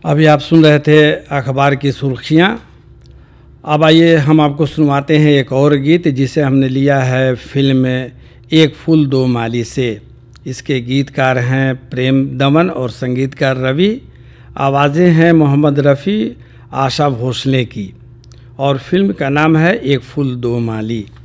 अभी आप सुन रहे थे अखबार की सुर्खियाँ। अब आइए हम आपको सुनवाते हैं एक और गीत जिसे हमने लिया है फिल्म एक फूल दो माली से। इसके गीतकार हैं प्रेम दमन और संगीतकार रवि। आवाज़ें हैं मोहम्मद रफ़ी, आशा भोसले की और फिल्म का नाम है एक फूल दो माली।